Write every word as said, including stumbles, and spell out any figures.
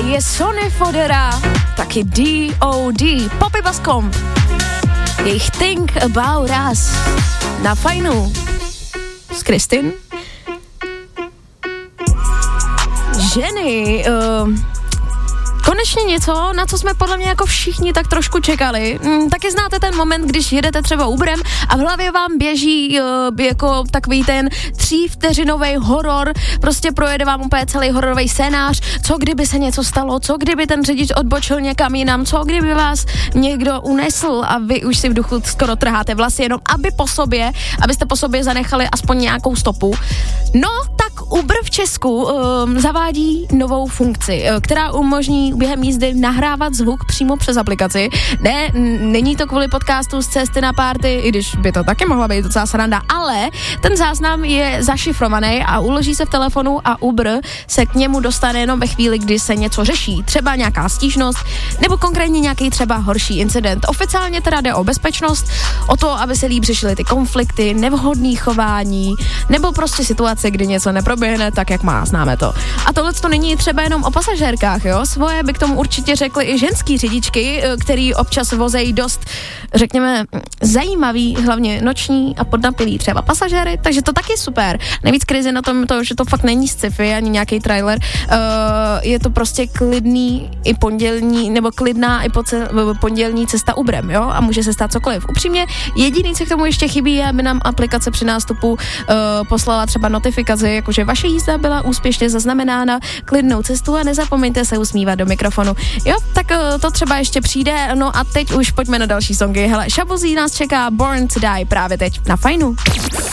je Sonny Fodera, taky D O D, Poppy Bascom. Jejich Think About Us na Fajnu s Kristin. Ženy, uh, konečně něco, na co jsme podle mě jako všichni tak trošku čekali. Mm, taky znáte ten moment, když jedete třeba Uberem a v hlavě vám běží uh, jako takový ten třívteřinový horor, prostě projede vám úplně celý hororový scénář, co kdyby se něco stalo, co kdyby ten řidič odbočil někam jinam, co kdyby vás někdo unesl a vy už si v duchu skoro trháte vlasy, jenom aby po sobě, abyste po sobě zanechali aspoň nějakou stopu. No, tak Uber v Česku um, zavádí novou funkci, která umožní během jízdy nahrávat zvuk přímo přes aplikaci. Ne, n- není to kvůli podcastu z cesty na party, i když by to taky mohla být docela sranda, ale ten záznam je zašifrovaný a uloží se v telefonu a Uber se k němu dostane jenom ve chvíli, kdy se něco řeší. Třeba nějaká stížnost, nebo konkrétně nějaký třeba horší incident. Oficiálně teda jde o bezpečnost, o to, aby se líp řešily ty konflikty, nevhodný chování, nebo prostě situace, kdy něco neproběhne tak, jak má, známe to. A tohle to není třeba jenom o pasažérkách, jo? Svoje by k tomu určitě řekly i ženský řidičky, který občas vozejí dost, řekněme, zajímavý, hlavně noční a podnapilý třeba pasažéry, takže to taky super. Nejvíc krizi na tom to, že to fakt není sci-fi ani nějaký trailer, uh, je to prostě klidný i pondělní, nebo klidná i poce- pondělní cesta Uberem, jo? A může se stát cokoliv. Upřímně, jediný, co k tomu ještě chybí, je, aby nám aplikace při nástupu uh, poslala třeba notifikaci, jakože vaše jízda byla úspěšně zaznamenána, klidnou cestu a nezapomeňte se usmívat do mikrofonu. Jo, tak uh, to třeba ještě přijde, no a teď už pojďme na další songy. Hele, Shabuzí nás čeká Born to Die právě teď na Fajnu.